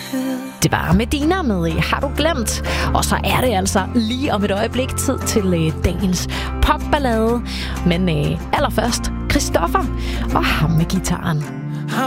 Det var Medina med Har du glemt? Og så er det altså lige om et øjeblik tid til dagens popballade. Men allerførst Christoffer og ham med gitaren.